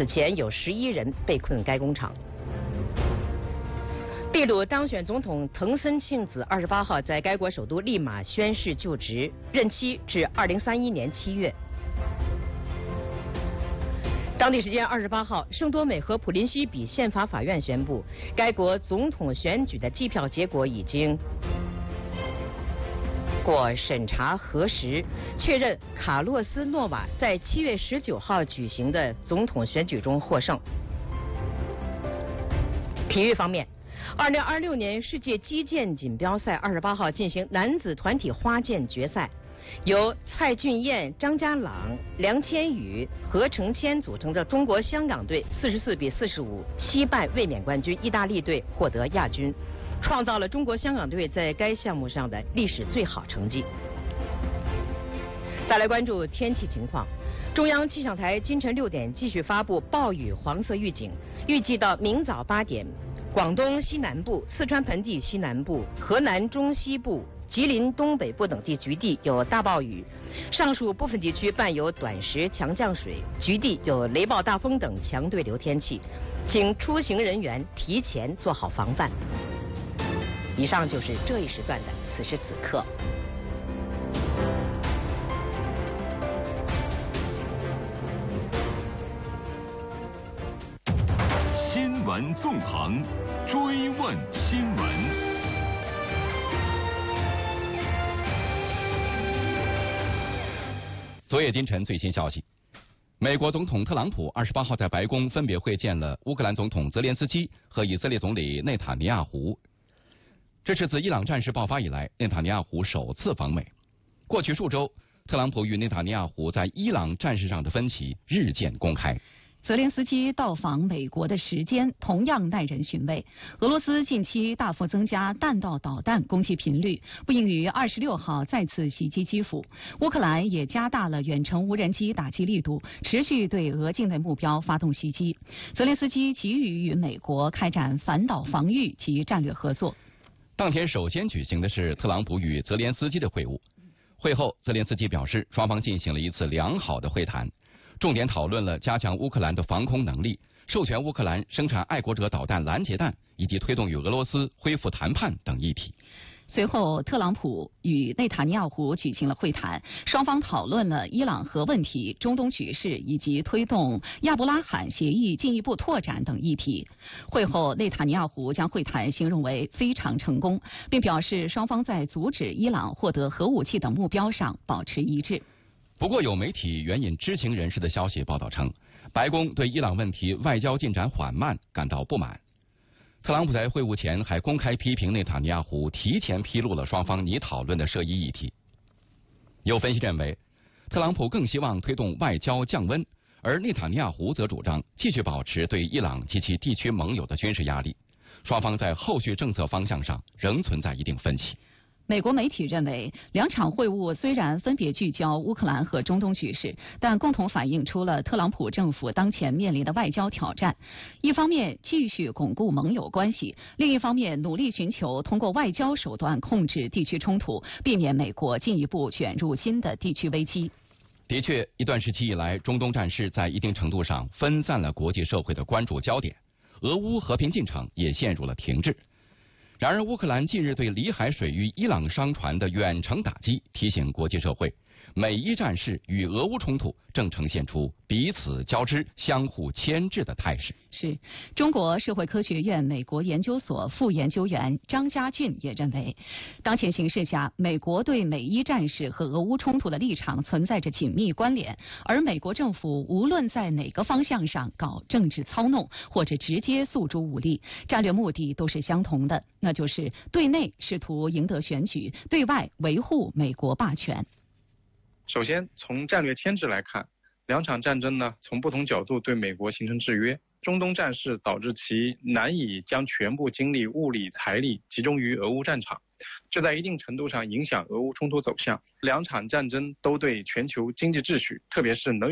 此前有11人被困该工厂。秘鲁当选总统藤森庆子28号在该国首都利马宣誓就职，任期至2031年7月。当地时间28号，圣多美和普林西比宪法法院宣布，该国总统选举的计票结果已经过审查核实，确认卡洛斯·诺瓦在7月19号举行的总统选举中获胜。体育方面，2026年世界击剑锦标赛28号进行男子团体花剑决赛，由蔡俊彦、张家朗、梁千羽、何成谦组成的中国香港队44比45惜败卫冕冠军意大利队，获得亚军，创造了中国香港队在该项目上的历史最好成绩。再来关注天气情况，中央气象台今晨6点继续发布暴雨黄色预警，预计到明早8点。广东西南部、四川盆地西南部、河南中西部、吉林东北部等地局地有大暴雨，上述部分地区伴有短时强降水，局地有雷暴大风等强对流天气，请出行人员提前做好防范。以上就是这一时段的此时此刻。 新闻纵横，追问新闻。 昨夜今晨最新消息，美国总统特朗普28号在白宫分别会见了乌克兰总统泽连斯基和以色列总理内塔尼亚胡。这是自伊朗战事爆发以来，内塔尼亚胡首次访美。过去数周，特朗普与内塔尼亚胡在伊朗战事上的分歧日渐公开。 泽连斯基到访美国的时间同样耐人寻味。俄罗斯近期大幅增加弹道导弹攻击频率，不应于26号再次袭击基辅。乌克兰也加大了远程无人机打击力度，持续对俄境内目标发动袭击。泽连斯基急于与美国开展反导防御及战略合作。 当天首先举行的是特朗普与泽连斯基的会晤。会后，泽连斯基表示，双方进行了一次良好的会谈。重点讨论了加强乌克兰的防空能力，授权乌克兰生产爱国者导弹拦截弹，以及推动与俄罗斯恢复谈判等议题。 随后，特朗普与内塔尼亚胡举行了会谈，双方讨论了伊朗核问题、中东局势以及推动亚伯拉罕协议进一步拓展等议题。会后，内塔尼亚胡将会谈形容为非常成功，并表示双方在阻止伊朗获得核武器等目标上保持一致。 不过，有媒体援引知情人士的消息报道称，白宫对伊朗问题外交进展缓慢感到不满。特朗普在会晤前还公开批评内塔尼亚胡提前披露了双方拟讨论的涉伊议题。有分析认为，特朗普更希望推动外交降温，而内塔尼亚胡则主张继续保持对伊朗及其地区盟友的军事压力。双方在后续政策方向上仍存在一定分歧。 美国媒体认为，两场会晤虽然分别聚焦乌克兰和中东局势，但共同反映出了特朗普政府当前面临的外交挑战。一方面继续巩固盟友关系，另一方面努力寻求通过外交手段控制地区冲突，避免美国进一步卷入新的地区危机。 的确，一段时期以来，中东战事在一定程度上分散了国际社会的关注焦点，俄乌和平进程也陷入了停滞。然而，乌克兰近日对里海水域伊朗商船的远程打击，提醒国际社会，美伊战事与俄乌冲突正呈现出彼此交织、相互牵制的态势。 是中国社会科学院美国研究所副研究员张家俊也认为，当前形势下，美国对美伊战事和俄乌冲突的立场存在着紧密关联，而美国政府无论在哪个方向上搞政治操弄，或者直接诉诸武力，战略目的都是相同的，那就是对内试图赢得选举，对外维护美国霸权。 首先，从战略牵制来看，两场战争呢，从不同角度对美国形成制约。中东战事导致其难以将全部精力、物力、财力集中于俄乌战场，这在一定程度上影响俄乌冲突走向。两场战争都对全球经济秩序，特别是能源